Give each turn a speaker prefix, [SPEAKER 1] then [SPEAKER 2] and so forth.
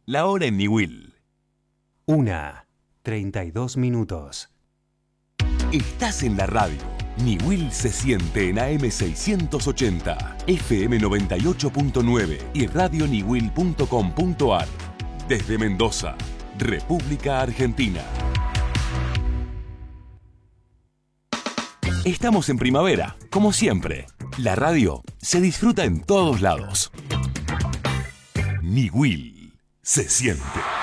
[SPEAKER 1] La hora en Niwil.
[SPEAKER 2] 1:32.
[SPEAKER 1] Estás en la radio. Niwil se siente en AM 680, FM 98.9 y radioniwil.com.ar. Desde Mendoza, República Argentina. Estamos en primavera, como siempre. La radio se disfruta en todos lados. Niwil se siente.